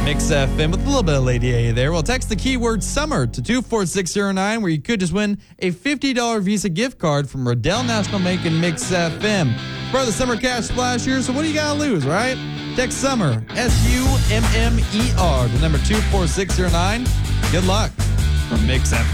Mix FM with a little bit of Lady A there. Well, text the keyword summer to 24609 where you could just win a $50 Visa gift card from Riddell National Bank and Mix FM. Part of the Summer Cash Splash here, so what do you got to lose, right? Text summer, SUMMER, the number 24609. Good luck from Mix FM.